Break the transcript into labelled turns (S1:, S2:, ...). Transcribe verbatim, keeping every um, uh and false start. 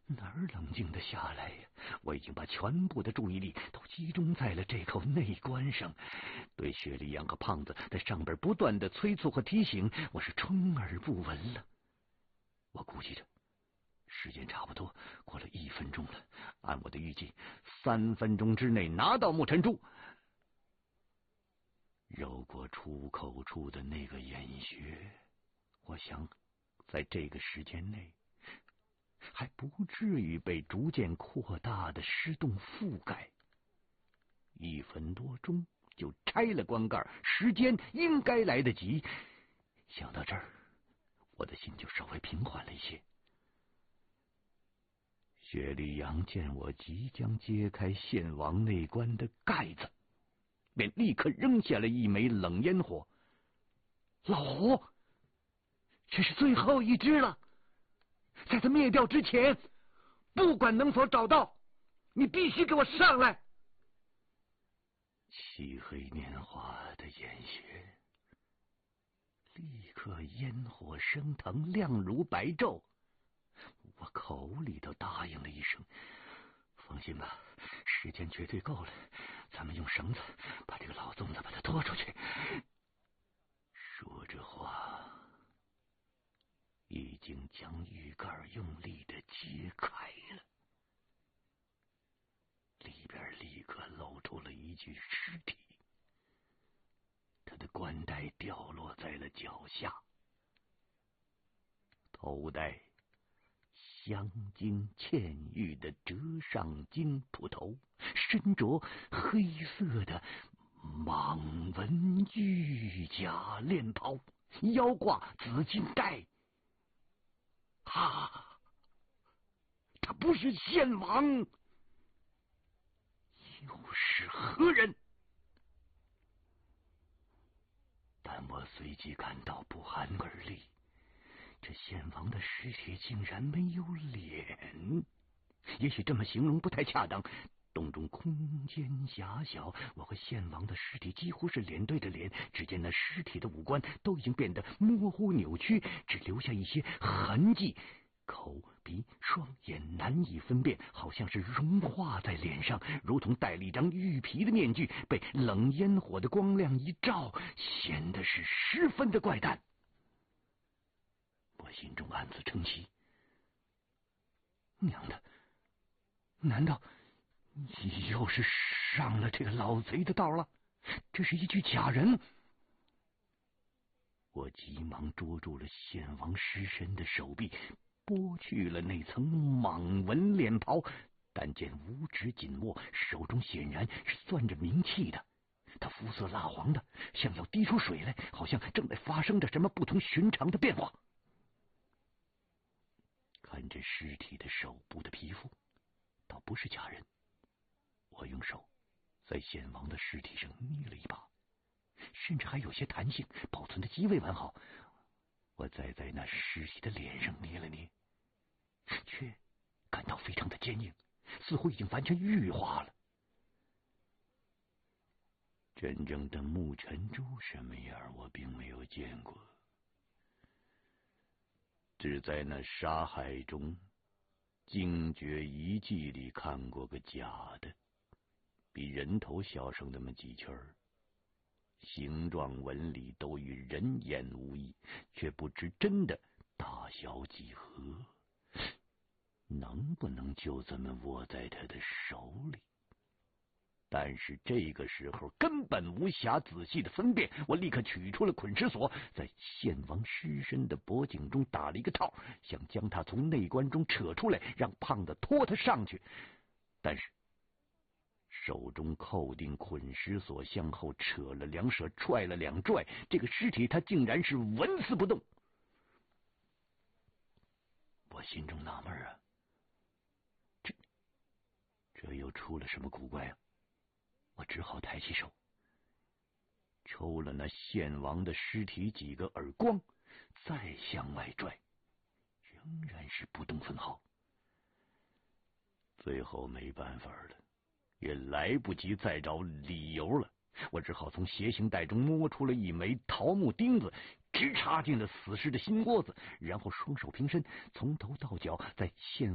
S1: 哪儿冷静得下来呀？我已经把全部的注意力都集中在了这口内关上，对雪莉杨和胖子在上边不断的催促和提醒，我是充耳不闻了。我估计着时间差不多过了一分钟了，按我的预计，三分钟之内拿到木尘珠。揉过出口处的那个眼穴，我想在这个时间内还不至于被逐渐扩大的湿洞覆盖。一分多钟就拆了棺盖，时间应该来得及。想到这儿，我的心就稍微平缓了一些。雪莉杨见我即将揭开献王内棺的盖子，便立刻扔下了一枚冷烟火。老胡，这是最后一只了，在它灭掉之前，不管能否找到，你必须给我上来。漆黑年华的眼穴立刻烟火升腾，亮如白昼。我口里头答应了一声，放心吧，时间绝对够了，咱们用绳子把这个老粽子把它拖出去。说着话，已经将玉盖用力的揭开了，里边立刻露出了一具尸体，他的冠带掉落在了脚下，头戴镶金嵌玉的折上金捕头，身着黑色的蟒纹玉甲链袍，腰挂紫金带。啊，他不是献王，又是何人？但我随即感到不寒而栗。这献王的尸体竟然没有脸，也许这么形容不太恰当。洞中空间狭小，我和献王的尸体几乎是脸对着脸，只见那尸体的五官都已经变得模糊扭曲，只留下一些痕迹，口鼻双眼难以分辨，好像是融化在脸上，如同戴了一张玉皮的面具，被冷烟火的光亮一照，显得是十分的怪诞。我心中暗自称奇，娘的，难道又是上了这个老贼的道了？这是一具假人。我急忙捉住了献王尸身的手臂，剥去了那层蟒纹脸袍，但见五指紧握，手中显然是攥着冥器的。他肤色蜡黄的，像要滴出水来，好像正在发生着什么不同寻常的变化。看着尸体的手部的皮肤，倒不是假人。我用手在献王的尸体上捏了一把，甚至还有些弹性，保存的极为完好。我再在那尸体的脸上捏了捏，却感到非常的坚硬，似乎已经完全玉化了。真正的木尘珠什么样我并没有见过，只在那杀害中精绝遗迹里看过个假的，比人头小上那么几圈儿，形状纹理都与人眼无异，却不知真的大小几何，能不能就这么握在他的手里？但是这个时候根本无暇仔细的分辨，我立刻取出了捆尸索，在献王尸身的脖颈中打了一个套，想将他从内棺中扯出来，让胖子拖他上去。但是手中扣定捆尸索向后扯了两扯，踹了两拽，这个尸体他竟然是纹丝不动。我心中纳闷啊，这这又出了什么古怪啊？我只好抬起手，抽了那献王的尸体几个耳光，再向外拽，仍然是不动分毫。最后没办法了，也来不及再找理由了，我只好从斜行袋中摸出了一枚桃木钉子，直插进了死尸的心窝子，然后双手平伸，从头到脚在献